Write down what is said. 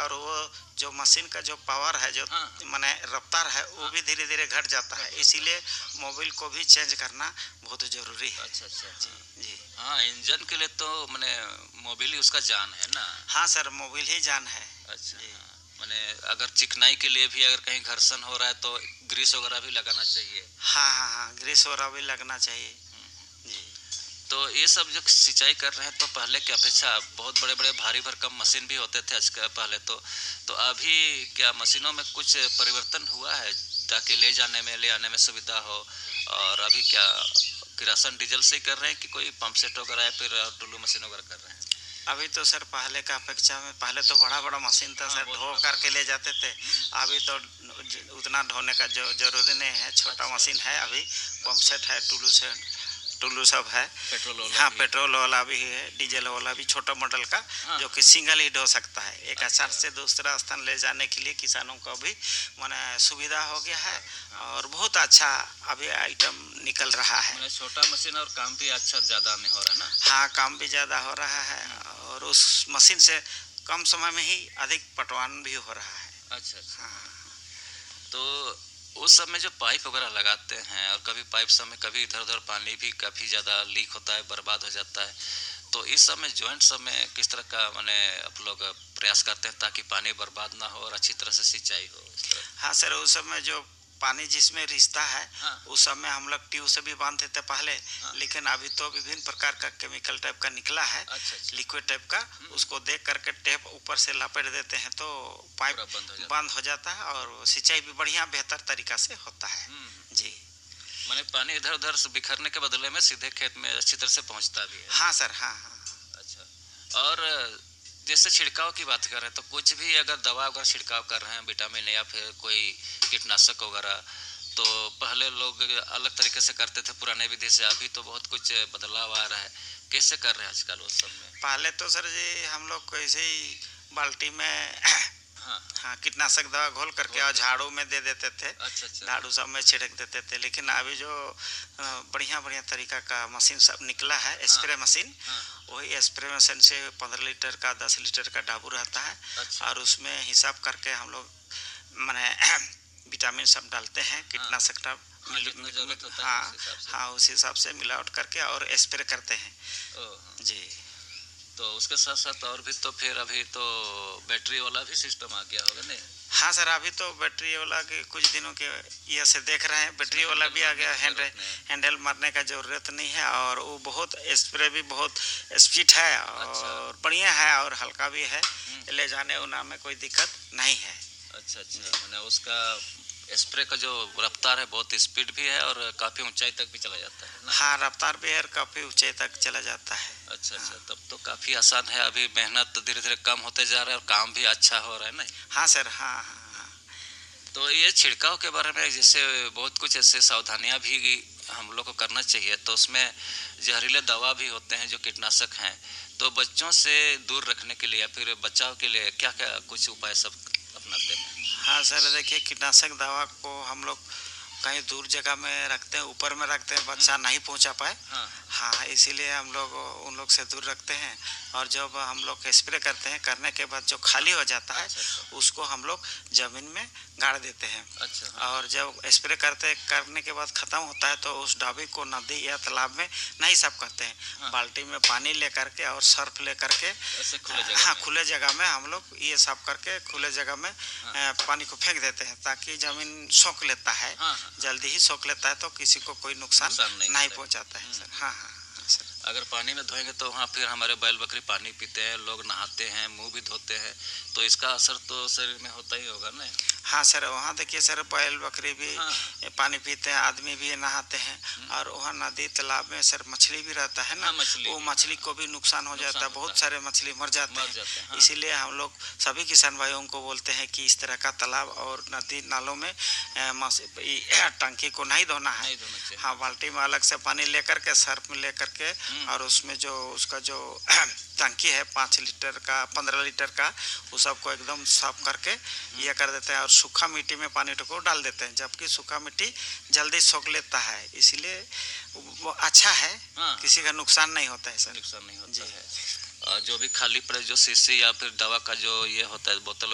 और वो जो मशीन का जो पावर है, जो माने रफ्तार है, वो भी धीरे धीरे घट जाता है। इसीलिए मोबिल को भी चेंज करना बहुत ज़रूरी है। अच्छा अच्छा जी। हाँ, इंजन के लिए तो मैंने मोबिल ही उसका जान है ना। हाँ सर, मोबिल ही जान है। अच्छा मैंने अगर चिकनाई के लिए भी अगर कहीं घर्षण हो रहा है तो ग्रीस वगैरह भी लगाना चाहिए। हाँ हाँ हाँ, ग्रीस वगैरह भी लगना चाहिए जी। तो ये सब जो सिंचाई कर रहे हैं तो पहले की अपेक्षा बहुत बड़े बड़े भारी भरकम मशीन भी होते थे आजकल पहले तो अभी क्या मशीनों में कुछ परिवर्तन हुआ है ताकि ले जाने में ले आने में सुविधा हो? और अभी क्या किरासन डीजल से ही कर रहे हैं कि कोई पंप सेट वगैरह या फिर टुल्लू मशीन वगैरह कर रहे हैं? अभी तो सर पहले का अपेक्षा में, पहले तो बड़ा बड़ा मशीन था सर, ढो करके ले जाते थे। अभी तो उतना ढोने का जो जरूरी नहीं है, छोटा मशीन है। अभी पंप सेट है, टुल्लू सब है। पेट्रोल वाला हाँ, पेट्रोल वाला भी है, डीजल वाला भी, छोटा मॉडल का जो कि सिंगल ही ढो सकता है। एक स्थान से दूसरा स्थान ले जाने के लिए किसानों को भी माने सुविधा हो गया है और बहुत अच्छा अभी आइटम निकल रहा है। छोटा मशीन और काम भी अच्छा ज़्यादा नहीं हो रहा ना। हाँ, काम भी ज़्यादा हो रहा है और उस मशीन से कम समय में ही अधिक पटवान भी हो रहा है। अच्छा अच्छा हाँ। तो उस सब में जो पाइप वगैरह लगाते हैं और कभी पाइप सब में कभी इधर उधर पानी भी काफ़ी ज़्यादा लीक होता है, बर्बाद हो जाता है, तो इस सब में जॉइंट सब में किस तरह का माने आप लोग प्रयास करते हैं ताकि पानी बर्बाद ना हो और अच्छी तरह से सिंचाई हो? हाँ सर, उस सब में जो पानी जिसमें रिश्ता है उस सब में हम लोग ट्यूब से भी बांधते थे पहले। लेकिन अभी तो विभिन्न प्रकार का केमिकल टाइप का निकला है, लिक्विड टाइप का, उसको देख करके टेप ऊपर से लपेट देते हैं तो पाइप बंद हो जाता है और सिंचाई भी बढ़िया बेहतर तरीका से होता है जी। माने पानी इधर उधर से बिखरने के बदले में सीधे खेत में अच्छी तरह से पहुंचता भी है। हाँ सर, हाँ हाँ। अच्छा, और जैसे छिड़काव की बात कर रहे हैं तो कुछ भी अगर दवा वगैरह छिड़काव कर रहे हैं, विटामिन या फिर कोई कीटनाशक वगैरह, तो पहले लोग अलग तरीके से करते थे पुराने विधि से, अभी तो बहुत कुछ बदलाव आ रहा है। कैसे कर रहे हैं आजकल उस सब में? पहले तो सर जी हम लोग को ऐसे ही बाल्टी में हाँ कीटनाशक दवा घोल करके और झाड़ू में दे देते थे। अच्छा अच्छा। झाड़ू सब में छिड़क देते थे। लेकिन अभी जो बढ़िया बढ़िया तरीका का मशीन सब निकला है, स्प्रे मशीन, वही स्प्रे मशीन से 15 लीटर का 10 लीटर का डाबू रहता है। अच्छा। और उसमें हिसाब करके हम लोग माने विटामिन सब डालते हैं, कीटनाशक हाँ उस हिसाब से मिलावट करके और स्प्रे करते हैं जी। तो उसके साथ साथ और भी तो फिर अभी तो बैटरी वाला भी सिस्टम आ गया होगा नहीं? हाँ सर, अभी तो बैटरी वाला के कुछ दिनों के ये से देख रहे हैं, बैटरी वाला भी आ गया। हैंडल मारने का जरूरत नहीं है और वो बहुत स्प्रे भी बहुत स्पीड है और बढ़िया है और हल्का भी है, ले जाने उना में कोई दिक्कत नहीं है। अच्छा अच्छा, मैंने उसका स्प्रे का जो रफ्तार है बहुत स्पीड भी है और काफ़ी ऊंचाई तक भी चला जाता है ना? हाँ, रफ्तार भी है और काफ़ी ऊंचाई तक चला जाता है। अच्छा अच्छा, तब तो काफ़ी आसान है। अभी मेहनत धीरे धीरे कम होते जा रहा है और काम भी अच्छा हो रहा है ना? हाँ सर, हाँ हाँ। तो ये छिड़काव के बारे में जैसे बहुत कुछ ऐसे सावधानियाँ भी हम लोग को करना चाहिए, तो उसमें जहरीले दवा भी होते हैं जो कीटनाशक हैं, तो बच्चों से दूर रखने के लिए या फिर बचाव के लिए क्या क्या कुछ उपाय सब अपनाते हैं? हाँ सर, देखिए कीटनाशक दवा को हम लोग कहीं दूर जगह में रखते हैं, ऊपर में रखते हैं, बच्चा नहीं पहुंचा पाए। हाँ, इसीलिए हम लोग उन लोग से दूर रखते हैं और जब हम लोग स्प्रे करते हैं, करने के बाद जो खाली हो जाता है उसको हम लोग जमीन में गाड़ देते हैं। अच्छा। और जब स्प्रे करने के बाद ख़त्म होता है तो उस डाबी को नदी या तालाब में नहीं साफ करते हैं, बाल्टी में पानी ले करके और सर्फ ले करके हाँ खुले जगह में हम लोग ये साफ करके खुले जगह में पानी को फेंक देते हैं ताकि ज़मीन सोख लेता है, जल्दी ही सोख लेता है तो किसी को कोई नुकसान नहीं पहुंचाता है सर। हाँ हाँ सर। अगर पानी में धोएंगे तो वहाँ फिर हमारे बैल बकरी पानी पीते हैं, लोग नहाते हैं, मुंह भी धोते हैं, तो इसका असर तो शरीर में होता ही होगा ना? हाँ सर, वहाँ देखिए सर बैल बकरी भी पानी पीते हैं, आदमी भी नहाते हैं और वहाँ नदी तालाब में सर मछली भी रहता है ना, वो मछली को भी नुकसान हो जाता है, बहुत सारे मछली मर जाते हैं। इसीलिए हम लोग सभी किसान भाइयों को बोलते हैं कि इस तरह का तालाब और नदी नालों में टंकी को नहीं धोना है। हाँ, बाल्टी में अलग से पानी लेकर के सर्फ में लेकर के और उसमें जो उसका जो टंकी है 5 लीटर का 15 लीटर का, वो सबको एकदम साफ करके ये कर देते हैं और सूखा मिट्टी में पानी को डाल देते हैं, जबकि सूखा मिट्टी जल्दी सोख लेता है, इसलिए वो अच्छा है। किसी का नुकसान नहीं होता है सर। नुकसान नहीं होता है। जो भी खाली पड़े जो शीशी या फिर दवा का जो ये होता है बोतल